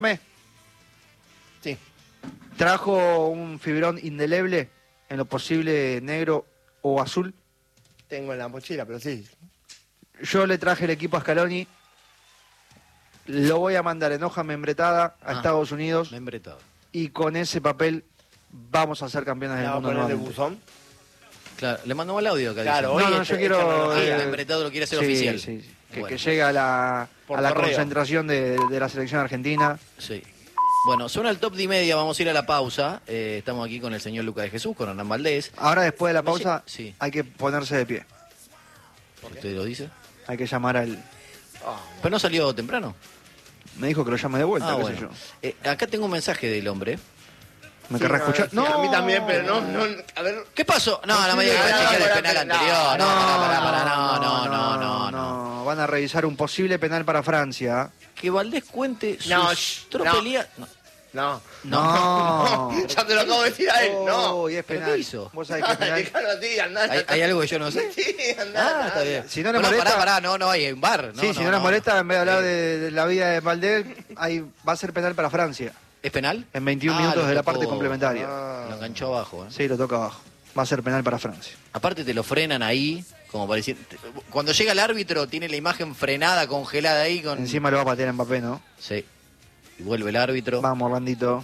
Sí. ¿Trajo un fibrón indeleble, en lo posible negro o azul? Tengo en la mochila, pero sí. Yo le traje el equipo a Scaloni. Lo voy a mandar en hoja membretada a Estados Unidos. Membretado. Y con ese papel vamos a ser campeones del mundo ¿Vamos a ponerle nuevamente. buzón? Claro, le mandamos el audio acá. Claro, dice. hoy No, yo quiero... el membretado lo quiere hacer oficial. Sí, sí. Que Bueno. llegue a la Por correo. concentración Concentración de la selección argentina. Sí. Bueno, suena el top de media, vamos a ir a la pausa. Estamos aquí con el señor Lucas de Jesús, con Hernán Valdés. Ahora, después de la pausa, Sí. hay que ponerse de pie. ¿Usted lo dice? Hay que llamar al... Pero no salió temprano. Me dijo que lo llame de vuelta, qué bueno. sé yo. Acá tengo un mensaje del hombre. ¿Me querrá escuchar? Sí, a mí también, pero no, a ver. ¿Qué pasó? No, la media que va a chequear el penal anterior. No. Van a revisar un posible penal para Francia. Que Valdés cuente sus No, tropelías. No. No. Ya te lo acabo de decir a él, no. Y es ¿Pero penal. qué hizo? Vos sabés que es penal. Déjalo a ti, andá. ¿Hay algo que yo no sé? Sí, andá. Está bien. Si no le Bueno, molesta- pará, no, hay un bar. Sí, si no les molesta, en vez de hablar de la vida de Valdés, va a ser penal para Francia. ¿Es penal? En 21 Ah, minutos lo de la tocó. parte complementaria. Lo enganchó abajo. Sí, lo toca abajo. Va a ser penal para Francia. Aparte te lo frenan ahí, como para decir... Cuando llega el árbitro tiene la imagen frenada, congelada ahí con... Encima lo va a patear Mbappé, ¿no? Sí. Y vuelve el árbitro. Vamos, Orlandito.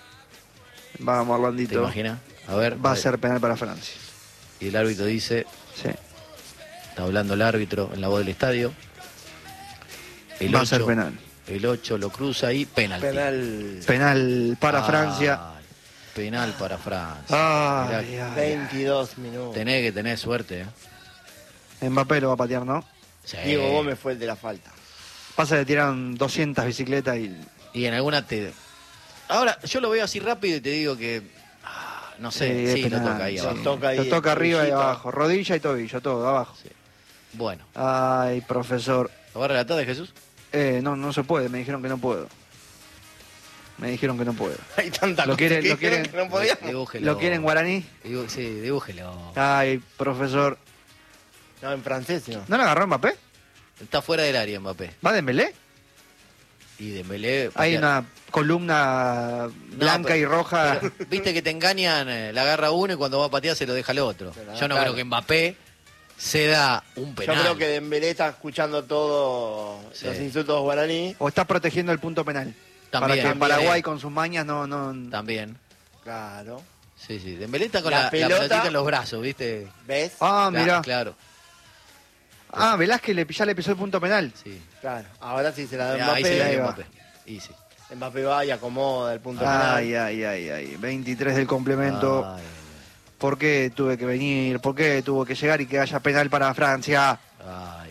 Vamos, ¿Te Orlandito. imaginas? A ver. Va a ser penal para Francia. Y el árbitro dice... Sí. Está hablando el árbitro en la voz del estadio. El Va a ser 8, penal. El 8 lo cruza ahí, penalti. Penal para Francia. Penal para Francia. Ay, Mirá, ay, 22 minutos. tenés que tener suerte. Mbappé lo va a patear, ¿no? Sí. Diego Gómez fue el de la falta. Pasa que tiraron 200 bicicletas y... Y en alguna te... Ahora, yo lo veo así rápido y te digo que... no sé, es sí, lo penal, toca ahí sí. abajo. Toca ahí Lo toca el arriba y tobillo. abajo. Rodilla y tobillo, todo, abajo. Sí. Bueno, Ay, profesor. ¿lo va a relatar de Jesús? No se puede, me dijeron que no puedo. Me dijeron que no puedo. Hay tanta Lo cosa quieren- que lo quieren- dijeron que no podíamos. Dibújelo. ¿Lo quieren guaraní? Sí, dibújelo. Ay, profesor. No, en francés, no. ¿No lo agarró Mbappé? Está fuera del área Mbappé. ¿Va Dembélé? Y Dembélé... Hay una columna blanca pero- y roja. pero, Viste que te engañan, la agarra uno y cuando va a patear se lo deja al otro. Pero, Yo no claro. creo que Mbappé se da un Yo penal. creo que Dembélé está escuchando todos Sí. los insultos guaraní. ¿O está protegiendo el punto penal? Para También. que Paraguay con sus mañas no... También. Claro. Sí. Dembélé está con La la pelota- pelotita en los brazos, ¿viste? ¿Ves? Ah, mira. Claro. Ah, Velázquez ya le pisó el punto penal. Sí. Claro. Ahora sí se la da Ahí se Mbappé. la ahí dio va. Mbappé. Y sí. Mbappé va y acomoda el punto Ay, penal. ay. 23 del complemento. Ay, ¿Por qué tuve que venir? ¿Por qué tuvo que llegar y que haya penal para Francia? ay.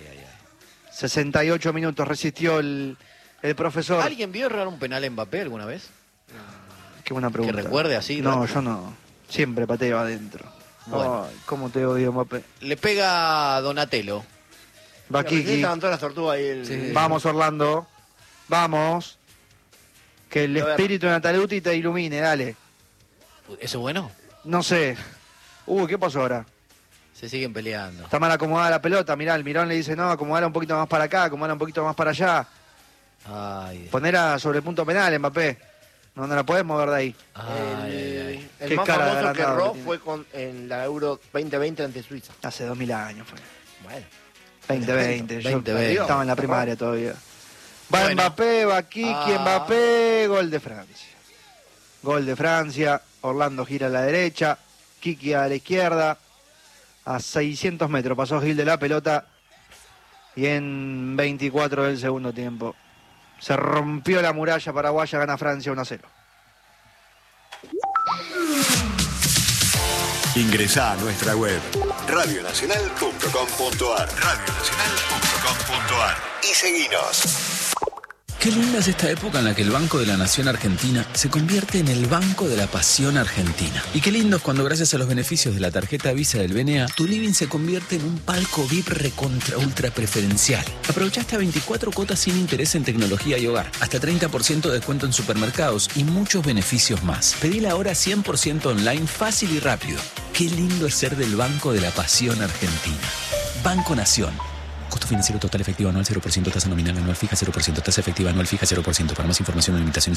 68 minutos resistió el profesor. ¿Alguien vio errar un penal a Mbappé alguna vez? Qué buena pregunta. Que recuerde así, No, rápido. yo no. Siempre pateo adentro. Bueno. Ay, cómo te odio, Mbappé. Le pega a Donatello. Va Recién Kiki. estaban todas las tortugas ahí. Sí. Vamos, Orlando. Vamos. Que el A ver. espíritu de Nataluti te ilumine, dale. ¿Eso es bueno? No sé. ¿Qué pasó ahora? Se siguen peleando. Está mal acomodada la pelota. Mirá, el Mirón le dice, no, acomodala un poquito más para acá, acomodala un poquito más para allá. Ay, Ponela sobre el punto penal, Mbappé. No la podés mover de ahí. ay. El Qué más cara de famoso que agrandado erró que tiene. fue en la Euro 2020 ante Suiza. Hace 2000 años fue. Bueno. 2020. Yo 2020. estaba en la primaria todavía. Va Bueno. Mbappé, va Kiki, Ah. Mbappé, gol de Francia. Gol de Francia, Orlando gira a la derecha, Kiki a la izquierda, a 600 metros pasó Gil de la pelota y en 24 del segundo tiempo se rompió la muralla paraguaya, gana Francia 1-0. Ingresá a nuestra web radionacional.com.ar radionacional.com.ar y seguinos. Qué linda es esta época en la que el Banco de la Nación Argentina se convierte en el Banco de la Pasión Argentina. Y qué lindo es cuando gracias a los beneficios de la tarjeta Visa del BNA, tu living se convierte en un palco VIP recontra ultra preferencial. Aprovecha hasta 24 cuotas sin interés en tecnología y hogar, hasta 30% de descuento en supermercados y muchos beneficios más. Pedila ahora 100% online, fácil y rápido. Qué lindo es ser del Banco de la Pasión Argentina. Banco Nación. Costo financiero total efectivo anual 0%, tasa nominal anual fija 0%, tasa efectiva anual fija 0%. Para más información o limitaciones